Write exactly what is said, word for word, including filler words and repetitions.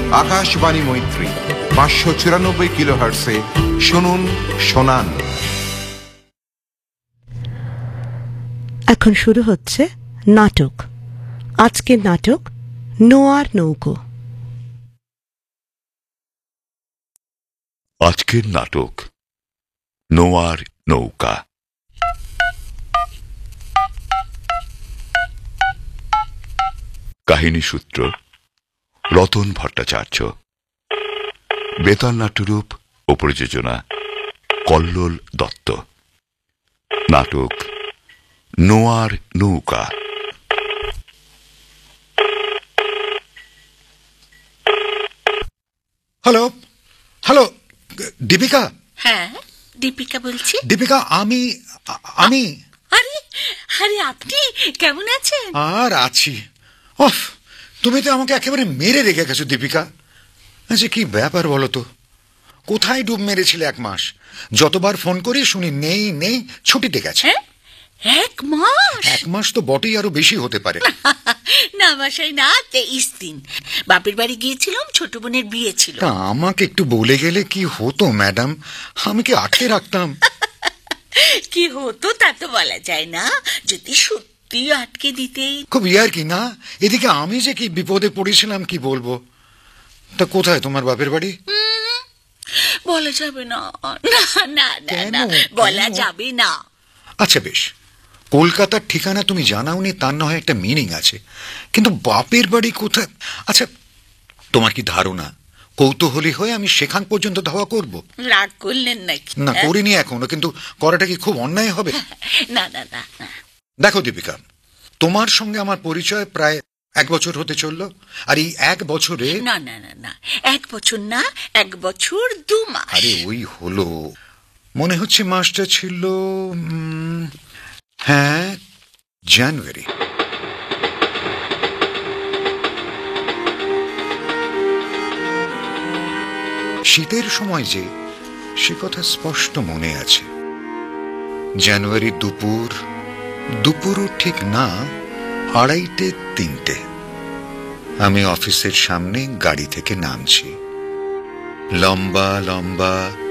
আকাশবাণী মৈত্রী পাঁচশো চুরানব্বই কিলো হার্টসে শুনুন শোনান। এখন শুরু হচ্ছে নাটক। আজকের নাটক নোয়ার নৌকো। আজকের নাটক নোয়ার নৌকা। কাহিনী সূত্র রতন ভট্টাচার্য। বেতার নাট্যরূপ ও প্রযোজনা কল্লোল দত্ত। নাটক নোয়ার নৌকা। Hello hello Deepika. হ্যাঁ দীপিকা বলছি। দীপিকা আমি আমি আরে আরে আপনি কেমন আছেন? আর আছি। ওহ, তুমি তো আমাকে একেবারে মেরে রেখে গেছো দীপিকা। আচ্ছা কি ব্যাপার বলো তো? কোথায় ডুব মেরেছিলে এক মাস? যতবার ফোন করি শুনি নেই নেই, ছুটিতে গেছে। এক মাস? এক মাস তো বটেই, আরো বেশি হতে পারে। না বাসায় না, তেইশ দিন। বাপের বাড়ি গিয়েছিলাম, ছোট বোনের বিয়ে ছিল। তা আমাকে একটু বলে গেলে কি হতো ম্যাডাম? আমি কি আটকে রাখতাম? কি হতো তা তো বলা যায় না, যদি সত্যি আটকে দিতেই। খুব ইয়ার কি না? এদিকে আমি যে কি বিপদে পড়েছিলাম কি বলবো। তা কোথায় তোমার বাপের বাড়ি? বলা যাবে না। না না না, বলা যাবে না। আচ্ছা বেশ, কলকাতার ঠিকানা তুমি জানাওনি তার না হয় একটা মিনিং আছে, কিন্তু বাপের বাড়ি কোথায়? আচ্ছা তোমার কি ধারণা কৌতূহলী হয়ে আমি সেখান পর্যন্ত ধাওয়া করব? রাগ করলেন নাকি? না করিনি এখনো, কিন্তু করাটা কি খুব অন্যায় হবে? না না না। দেখো দীপিকা, তোমার সঙ্গে আমার পরিচয় প্রায় এক বছর হতে চললো, আর এই এক বছরে না না না না এক বছর না, এক বছর দু মাস। আরে ওই হলো, মনে হচ্ছে মাসটা ছিল হ্যাঁ জানুয়ারি। শীতের সময় যে, সে কথা স্পষ্ট মনে আছে। জানুয়ারি দুপুর, দুপুরও ঠিক না, আড়াইটে তিনটে আমি অফিসের সামনে গাড়ি থেকে নামছি। লম্বা লম্বা